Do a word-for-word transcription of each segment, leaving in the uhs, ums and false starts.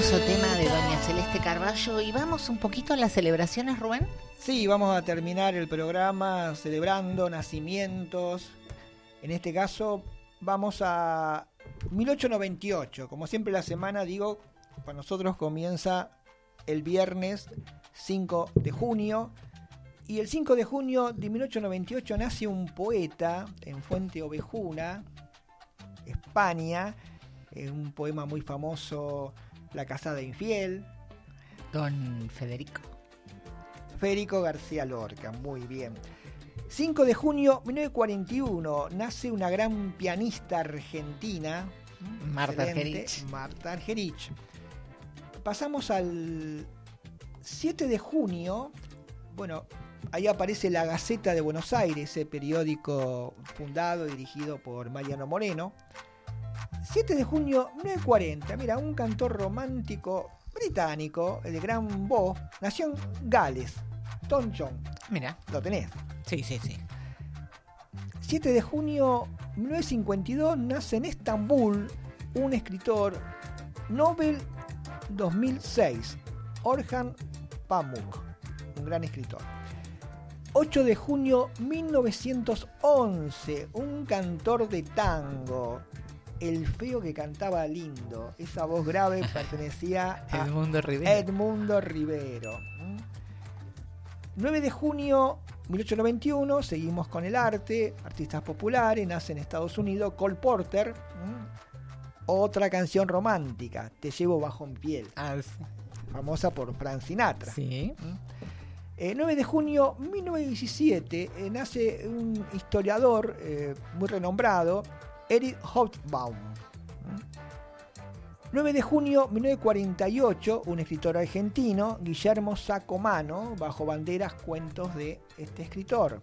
Hermoso tema de doña Celeste Carballo. Y vamos un poquito a las celebraciones, Rubén. Sí, vamos a terminar el programa celebrando nacimientos. En este caso vamos a mil ochocientos noventa y ocho. Como siempre la semana, digo, para nosotros comienza el viernes cinco de junio. Y el cinco de junio de mil ochocientos noventa y ocho nace un poeta en Fuente Ovejuna, España. Un poema muy famoso, La casada infiel. Don Federico. Federico García Lorca, muy bien. cinco de junio de mil novecientos cuarenta y uno nace una gran pianista argentina, Marta Argerich. Marta Argerich. Pasamos al siete de junio. Bueno, ahí aparece La Gaceta de Buenos Aires, ese periódico fundado y dirigido por Mariano Moreno. siete de junio de mil novecientos cuarenta, mira, un cantor romántico británico, el de gran voz, nació en Gales, Tom Jones. Mira. ¿Lo tenés? Sí, sí, sí. siete de junio de mil novecientos cincuenta y dos nace en Estambul un escritor, Nobel dos mil seis, Orhan Pamuk, un gran escritor. ocho de junio de mil novecientos once, un cantor de tango, el feo que cantaba lindo. Esa voz grave pertenecía a Edmundo Rivero. Edmundo Rivero. nueve de junio de mil ochocientos noventa y uno, seguimos con el arte, artistas populares, nace en Estados Unidos Cole Porter. Otra canción romántica, Te llevo bajo mi piel. Ah, sí. Famosa por Frank Sinatra. Sí. Eh, nueve de junio de mil novecientos diecisiete eh, nace un historiador eh, muy renombrado, Eric Hobsbawm. nueve de junio de mil novecientos cuarenta y ocho, un escritor argentino, Guillermo Sacomano, bajo banderas cuentos de este escritor.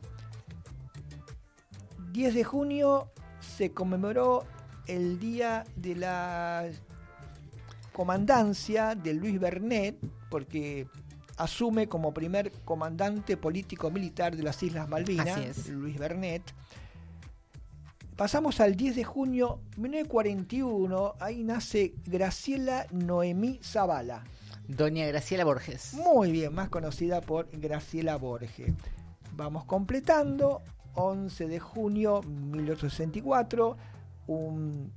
diez de junio se conmemoró el día de la comandancia de Luis Bernet, porque asume como primer comandante político-militar de las Islas Malvinas, Luis Bernet. Pasamos al diez de junio de mil novecientos cuarenta y uno, ahí nace Graciela Noemí Zavala. Doña Graciela Borges. Muy bien, más conocida por Graciela Borges. Vamos completando. once de junio de mil ochocientos sesenta y cuatro, un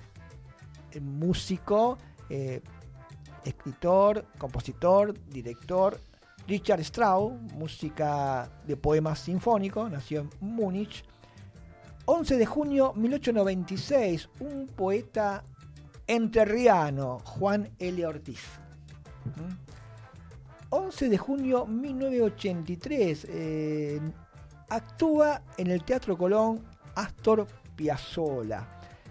músico, eh, escritor, compositor, director, Richard Strauss, música de poemas sinfónicos, nació en Múnich. once de junio de mil ochocientos noventa y seis, un poeta entrerriano, Juan L. Ortiz. ¿Mm? once de junio de mil novecientos ochenta y tres, eh, actúa en el Teatro Colón Astor Piazzolla.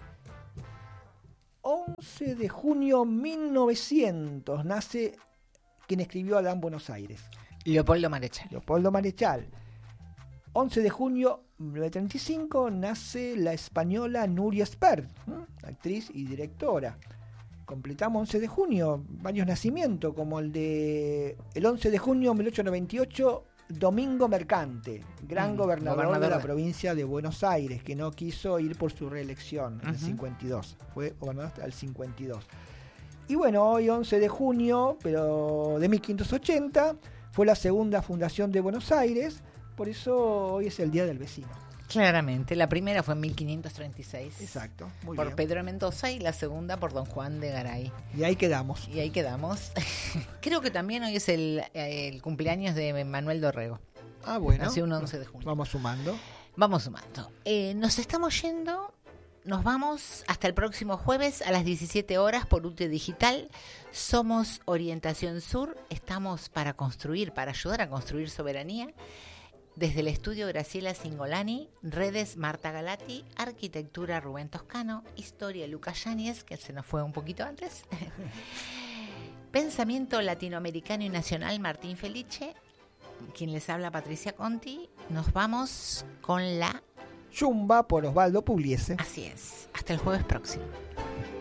once de junio de mil novecientos nace quien escribió Adán Buenos Aires, Leopoldo Marechal. Leopoldo Marechal. once de junio de mil novecientos treinta y cinco nace la española Nuria Espert, ¿eh? actriz y directora. Completamos once de junio, varios nacimientos, como el de el once de junio de mil ochocientos noventa y ocho, Domingo Mercante, gran mm, gobernador, gobernador de la de... provincia de Buenos Aires, que no quiso ir por su reelección en uh-huh. el cincuenta y dos. Fue gobernador hasta el cincuenta y dos. Y bueno, hoy once de junio, pero de mil quinientos ochenta, fue la segunda fundación de Buenos Aires, por eso hoy es el Día del Vecino. Claramente, la primera fue en mil quinientos treinta y seis. Exacto, muy por bien. Pedro de Mendoza, y la segunda por Don Juan de Garay. Y ahí quedamos. Y ahí quedamos. Creo que también hoy es el, el cumpleaños de Manuel Dorrego. Ah, bueno. Nació un once de junio. Vamos sumando. Vamos sumando. Eh, nos estamos yendo, nos vamos hasta el próximo jueves a las diecisiete horas por U T E Digital. Somos Orientación Sur, estamos para construir, para ayudar a construir soberanía. Desde el estudio Graciela Singolani, redes Marta Galati, arquitectura Rubén Toscano, historia Lucas Yáñez, que se nos fue un poquito antes, pensamiento latinoamericano y nacional Martín Felice, quien les habla Patricia Conti. Nos vamos con la Zumba por Osvaldo Pugliese. Así es, hasta el jueves próximo.